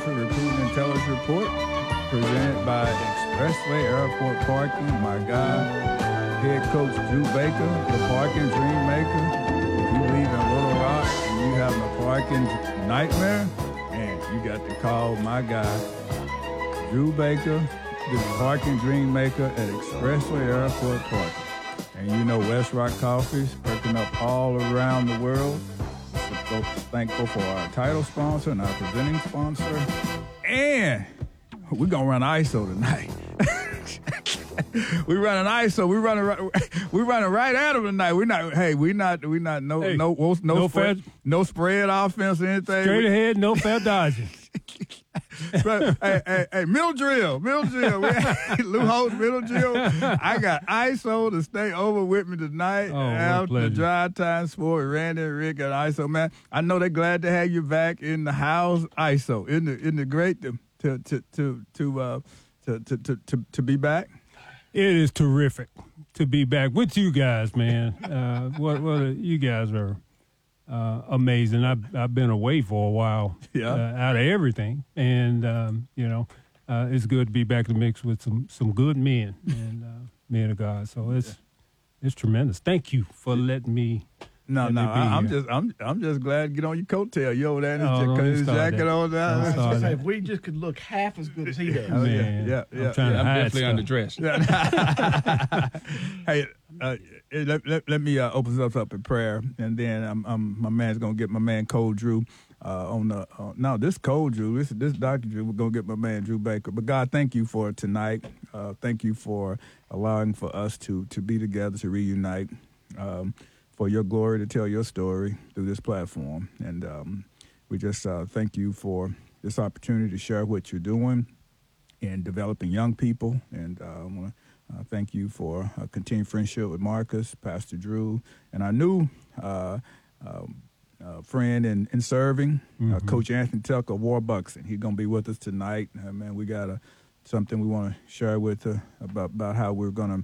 sponsor, Recruiting Intelligence Report, presented by Expressway Airport Parking. My guy, head coach Drew Baker, the parking dream maker. If you leave in Little Rock and you having a parking nightmare, man, you got to call my guy, Drew Baker, the parking dream maker at Expressway Airport Parking. And you know West Rock Coffee's perking up all around the world. So thankful for our title sponsor and our presenting sponsor. And we're going to run ISO tonight. We running ISO. We running right at them tonight. No spread offense or anything. Straight ahead, no fair dodging. hey, middle drill. Lou Holtz, middle drill. I got ISO to stay over with me tonight after the Drive Time Sport. Randy and Rick at ISO, man. I know they're glad to have you back in the house, ISO. Isn't it great to be back? It is terrific to be back with you guys, man. You guys are amazing. I've been away for a while, out of everything, and it's good to be back in the mix with some good men and men of God. So it's tremendous. Thank you for letting me. I'm just glad to get on your coattail. You over there in his jacket on down. If we just could look half as good as he does. Man, yeah. I'm definitely underdressed. Hey, let me open us up in prayer, and then my man's gonna get my man Cold Drew this Cold Drew, this Dr. Drew. We're gonna get my man Drew Baker. But God, thank you for tonight. Thank you for allowing for us to be together, to reunite. For your glory, to tell your story through this platform. And we just thank you for this opportunity to share what you're doing in developing young people. And I want to thank you for a continued friendship with Marcus, Pastor Drew, and our new friend in serving, Coach Anthony Tucker, Warbucks. He's going to be with us tonight. Man, we got something we want to share with about how we're going to